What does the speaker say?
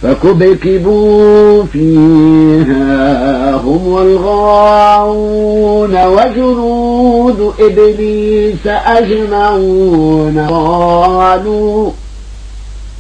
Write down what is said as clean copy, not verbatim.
فكبكبوا فيها هم والغاوون وجنود إبليس أجمعون قالوا